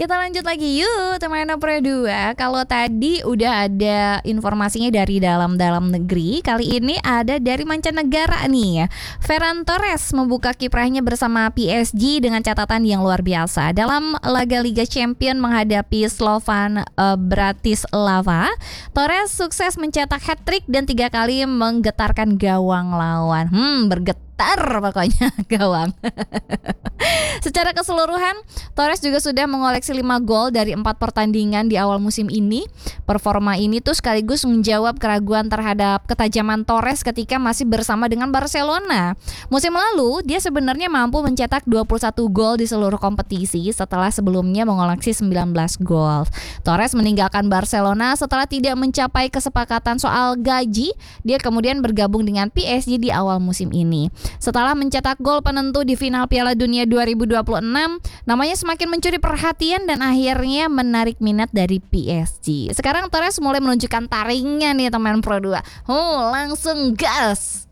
Kita lanjut lagi yuk teman Pro 2. Kalau tadi udah ada informasinya dari dalam negeri, kali ini ada dari mancanegara nih. Ferran Torres membuka kiprahnya bersama PSG dengan catatan yang luar biasa. Dalam laga Liga Champions menghadapi Slovan Bratislava, Torres sukses mencetak hat-trick dan 3 kali menggetarkan gawang lawan. Bergetar pokoknya gawang. Secara keseluruhan, Torres juga sudah mengoleksi 5 gol dari 4 pertandingan di awal musim ini. Performa ini tuh sekaligus menjawab keraguan terhadap ketajaman Torres ketika masih bersama dengan Barcelona. Musim lalu, dia sebenarnya mampu mencetak 21 gol di seluruh kompetisi setelah sebelumnya mengoleksi 19 gol. Torres meninggalkan Barcelona setelah tidak mencapai kesepakatan soal gaji. Dia kemudian bergabung dengan PSG di awal musim ini. Setelah mencetak gol penentu di final Piala Dunia 2026, namanya semakin mencuri perhatian dan akhirnya menarik minat dari PSG. Sekarang Torres mulai menunjukkan taringnya nih teman Pro 2. Langsung gas.